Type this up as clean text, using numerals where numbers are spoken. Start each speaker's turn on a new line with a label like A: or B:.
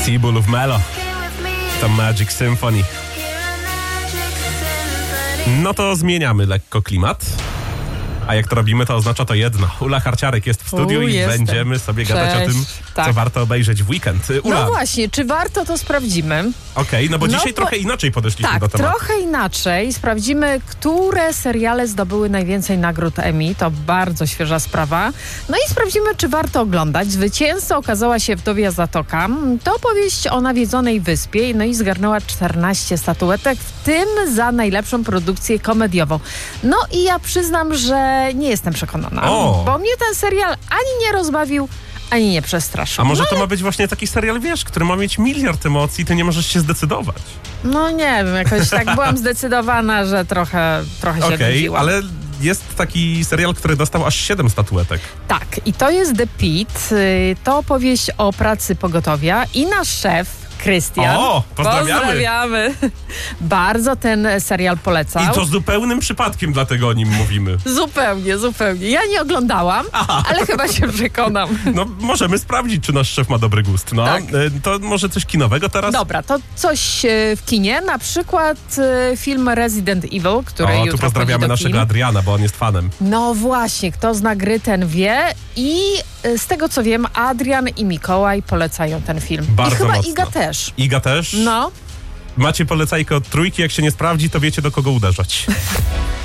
A: Seabull of Melo. To Magic Symphony. No to zmieniamy lekko klimat. A jak to robimy, to oznacza to jedno. Ula Harciarek jest w studiu i
B: jestem.
A: będziemy sobie gadać o tym,
B: Tak.
A: co warto obejrzeć w weekend. Ula,
B: No właśnie, czy warto, to sprawdzimy.
A: okej, no bo dzisiaj trochę inaczej podeszliśmy do
B: Tak,
A: tematu.
B: trochę inaczej. Sprawdzimy, które seriale zdobyły najwięcej nagród Emmy. To bardzo świeża sprawa. No i sprawdzimy, czy warto oglądać. Zwycięzcą okazała się Wdowia Zatoka. To opowieść o nawiedzonej wyspie, no i zgarnęła 14 statuetek, w tym za najlepszą produkcję komediową. No i ja przyznam, że nie jestem przekonana, bo mnie ten serial ani nie rozbawił, ani nie przestraszył.
A: A może to ma być właśnie taki serial, wiesz, który ma mieć miliard emocji, ty nie możesz się zdecydować.
B: No nie wiem, jakoś tak byłam zdecydowana, że trochę się nudziłam.
A: Ale jest taki serial, który dostał aż 7 statuetek.
B: Tak, i to jest The Pit. To opowieść o pracy pogotowia i nasz szef Krystian.
A: O, pozdrawiamy.
B: Pozdrawiamy. Bardzo ten serial polecał.
A: I to zupełnym przypadkiem dlatego o nim mówimy.
B: Zupełnie. Ja nie oglądałam, ale chyba się przekonam.
A: No, możemy sprawdzić, czy nasz szef ma dobry gust. No,
B: Tak.
A: to może coś kinowego teraz?
B: Dobra, to coś w kinie, na przykład film Resident Evil, który jutro
A: tu pozdrawiamy
B: wchodzi do
A: naszego
B: kin.
A: Adriana, bo on jest fanem.
B: No właśnie, kto zna gry, ten wie. I z tego co wiem, Adrian i Mikołaj polecają ten film.
A: Bardzo
B: I chyba
A: mocno.
B: Iga też.
A: Iga też?
B: No.
A: Macie polecajkę od trójki, jak się nie sprawdzi, to wiecie, do kogo uderzać.